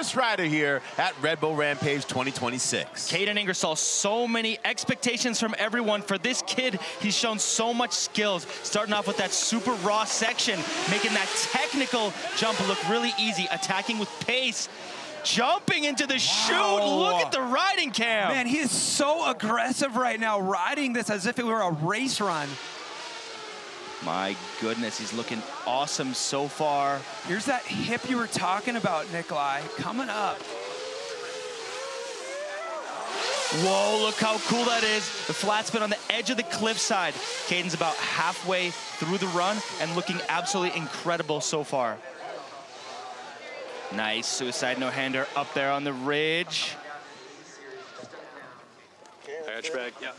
first rider here at Red Bull Rampage 2026. Caden Ingersoll, so many expectations from everyone. For this kid, he's shown so much skills, starting off with that super raw section, making that technical jump look really easy, attacking with pace, jumping into the chute. Look at the riding, Cam. Man, he is so aggressive right now, riding this as if it were a race run. My goodness, he's looking awesome so far. Here's that hip you were talking about, Nikolai, coming up. Whoa, look how cool that is. The flat spin on the edge of the cliffside. Caden's about halfway through the run and looking absolutely incredible so far. Nice suicide no-hander up there on the ridge. Hatchback, yeah.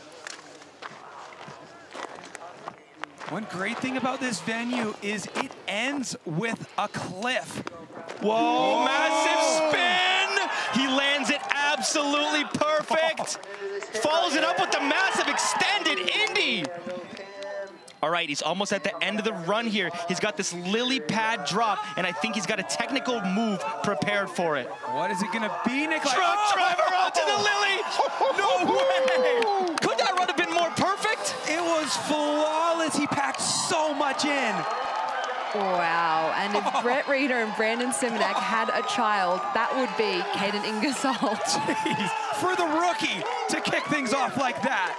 One great thing about this venue is it ends with a cliff. Whoa, massive spin! He lands it absolutely perfect. Follows it up with the massive extended Indy. All right, he's almost at the end of the run here. He's got this lily pad drop, and I think he's got a technical move prepared for it. What is it gonna be, Nikolai? Truck driver onto the lily! No way! Could that run have been more perfect? It was flawless. He packed so much in. Wow, and if Brett Reeder and Brandon Simonek had a child, that would be Caden Ingersoll. Jeez, for the rookie to kick things off like that.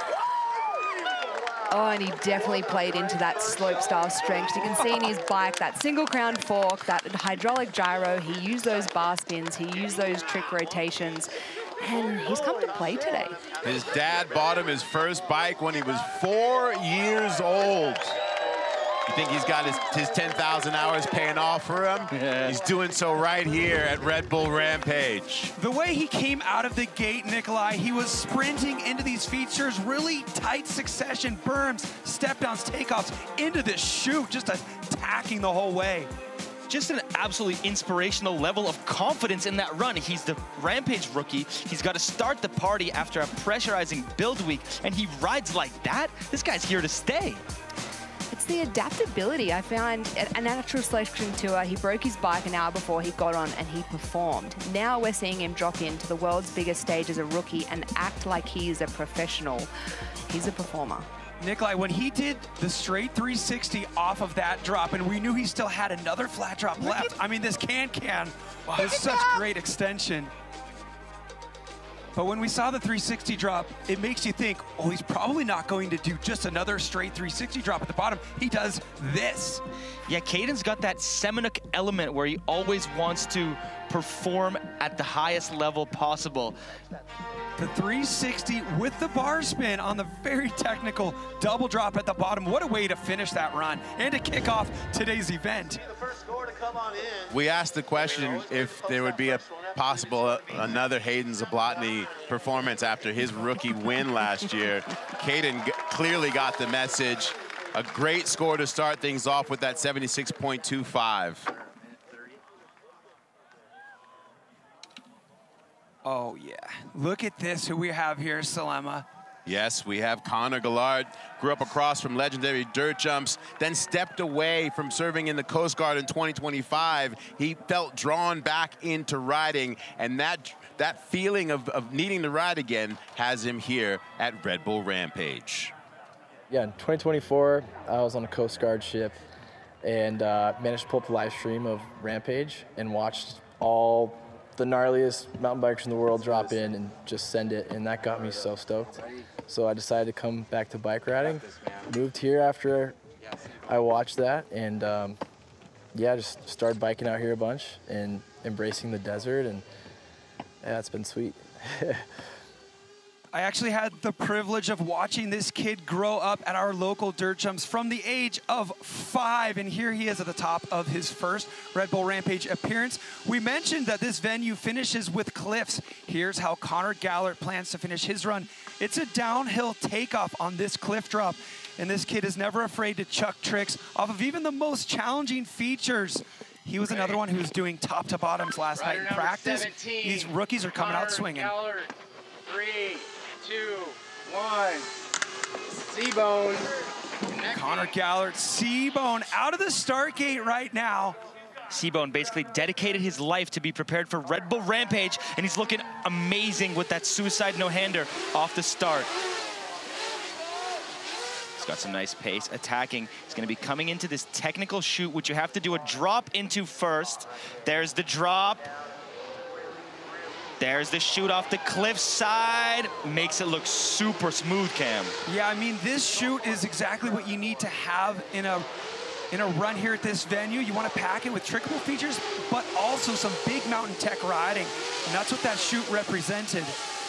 Oh, and he definitely played into that slope-style strength. You can see in his bike that single crown fork, that hydraulic gyro. He used those bar spins. He used those trick rotations. And he's come to play today. His dad bought him his first bike when he was 4 years old. You think he's got his 10,000 hours paying off for him? Yeah. He's doing so right here at Red Bull Rampage. The way he came out of the gate, Nikolai, he was sprinting into these features, really tight succession, berms, step downs, takeoffs, into this chute, just attacking the whole way. Just an absolutely inspirational level of confidence in that run. He's the Rampage rookie. He's got to start the party after a pressurizing build week, and he rides like that. This guy's here to stay. It's the adaptability. I found at a Natural Selection Tour, he broke his bike an hour before he got on and he performed. Now we're seeing him drop into the world's biggest stage as a rookie and act like he is a professional. He's a performer. Nikolai, when he did the straight 360 off of that drop, and we knew he still had another flat drop left. I mean, this can is such great extension. But when we saw the 360 drop, it makes you think, oh, he's probably not going to do just another straight 360 drop at the bottom. He does this. Yeah, Caden's got that Seminuk element where he always wants to perform at the highest level possible. The 360 with the bar spin on the very technical double drop at the bottom. What a way to finish that run and to kick off today's event. We asked the question if there would be a possible another Hayden Zablotny performance after his rookie win last year. Caden clearly got the message. A great score to start things off with that 76.25. Oh, yeah. Look at this, who we have here, Salema. Yes, we have Connor Gallard, grew up across from legendary dirt jumps, then stepped away from serving in the Coast Guard in 2025. He felt drawn back into riding, and that feeling of needing to ride again has him here at Red Bull Rampage. Yeah, in 2024, I was on a Coast Guard ship and managed to pull up a live stream of Rampage and watched all the gnarliest mountain bikers in the world drop in and just send it, and that got me so stoked. So I decided to come back to bike riding, moved here after I watched that, and yeah, just started biking out here a bunch and embracing the desert, and yeah, it's been sweet. I actually had the privilege of watching this kid grow up at our local dirt jumps from the age of 5, and here he is at the top of his first Red Bull Rampage appearance. We mentioned that this venue finishes with cliffs. Here's how Connor Gallard plans to finish his run. It's a downhill takeoff on this cliff drop, and this kid is never afraid to chuck tricks off of even the most challenging features. He was another one who was doing top to bottoms last night in practice. 17, these rookies are coming out swinging. Gallard, 3, 2, 1. C-bone. Connor Gallard, C-bone out of the start gate right now. Seabone basically dedicated his life to be prepared for Red Bull Rampage, and he's looking amazing with that suicide no-hander off the start. He's got some nice pace, attacking. He's gonna be coming into this technical shoot, which you have to do a drop into first. There's the drop. There's the shoot off the cliff side. Makes it look super smooth, Cam. Yeah, I mean, this shoot is exactly what you need to have in a run here at this venue. You want to pack it with trickable features, but also some big mountain tech riding. And that's what that shoot represented.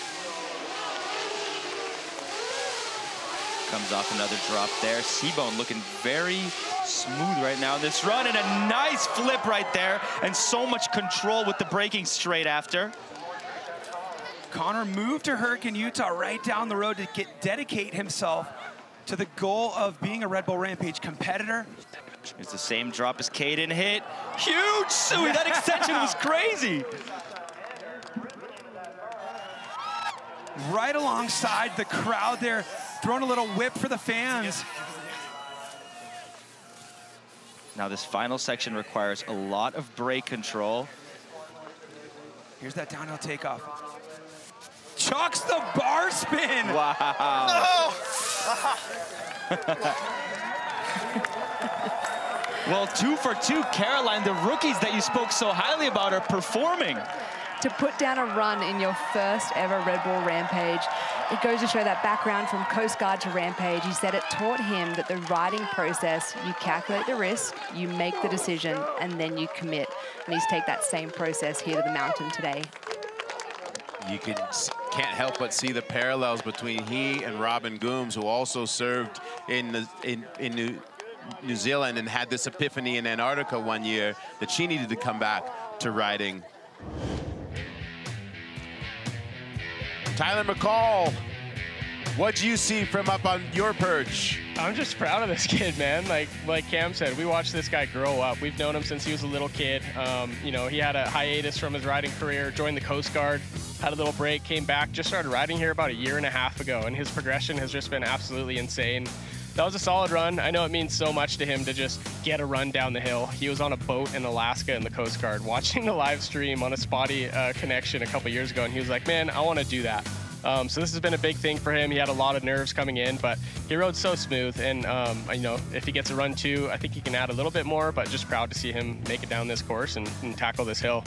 Comes off another drop there. Seabone looking very smooth right now in this run, and a nice flip right there, and so much control with the braking straight after. Connor moved to Hurricane, Utah right down the road to dedicate himself to the goal of being a Red Bull Rampage competitor. It's the same drop as Caden hit. Huge Suey, that extension was crazy. Right alongside the crowd there, throwing a little whip for the fans. Now this final section requires a lot of brake control. Here's that downhill takeoff. Chucks the bar spin. Wow. Well, 2 for 2, Caroline. The rookies that you spoke so highly about are performing. To put down a run in your first ever Red Bull Rampage, it goes to show that background from Coast Guard to Rampage. He said it taught him that the riding process, you calculate the risk, you make the decision, and then you commit. And he's taken that same process here to the mountain today. You can't help but see the parallels between he and Robin Gooms, who also served in New Zealand and had this epiphany in Antarctica one year that she needed to come back to riding. Tyler McCall, what'd you see from up on your perch? I'm just proud of this kid, man. Like Cam said, we watched this guy grow up. We've known him since he was a little kid. You know, he had a hiatus from his riding career, joined the Coast Guard, had a little break, came back, just started riding here about 1.5 years ago, and his progression has just been absolutely insane. That was a solid run. I know it means so much to him to just get a run down the hill. He was on a boat in Alaska in the Coast Guard watching the live stream on a spotty connection a couple years ago, and he was like, man, I want to do that. So this has been a big thing for him. He had a lot of nerves coming in, but he rode so smooth. And, you know, if he gets a run too, I think he can add a little bit more, but just proud to see him make it down this course and tackle this hill.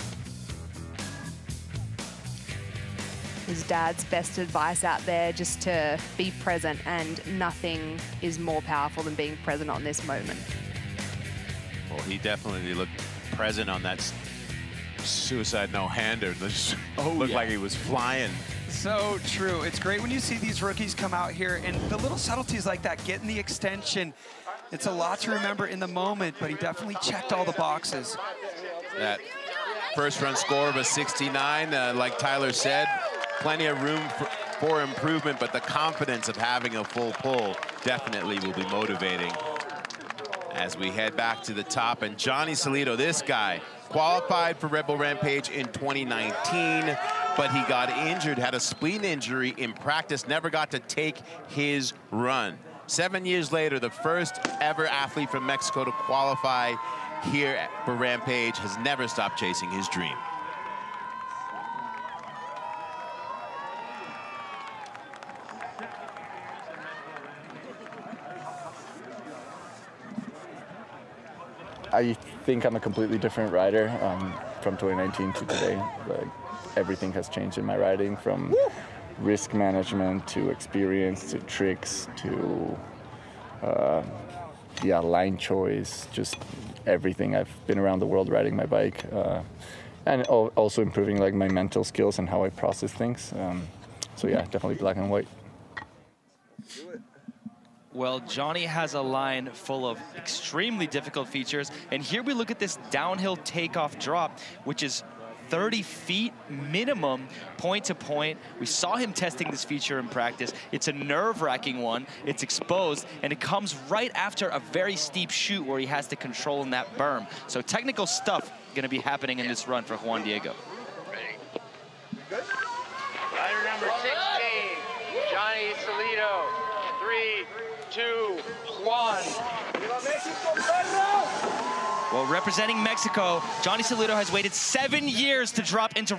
His dad's best advice out there, just to be present, and nothing is more powerful than being present on this moment. Well, he definitely looked present on that suicide no-hander. Looked like he was flying. So true. It's great when you see these rookies come out here and the little subtleties like that, getting the extension. It's a lot to remember in the moment, but he definitely checked all the boxes. That first run score of a 69, like Tyler said, plenty of room for improvement, but the confidence of having a full pull definitely will be motivating as we head back to the top. And Johnny Solito, this guy, qualified for Red Bull Rampage in 2019, but he got injured, had a spleen injury in practice, never got to take his run. 7 years later, the first ever athlete from Mexico to qualify here for Rampage has never stopped chasing his dream. I think I'm a completely different rider from 2019 to today. Like, everything has changed in my riding, from risk management to experience to tricks to line choice, just everything. I've been around the world riding my bike, and also improving like my mental skills and how I process things. So yeah, definitely black and white. Well, Johnny has a line full of extremely difficult features, and here we look at this downhill takeoff drop, which is 30 feet minimum, point to point. We saw him testing this feature in practice. It's a nerve-wracking one. It's exposed, and it comes right after a very steep chute where he has to control in that berm. So technical stuff going to be happening in this run for Juan Diego. Good. Rider number 16, Johnny Solito. 3, 2, 1. Well, representing Mexico, Johnny Saludo has waited 7 years to drop into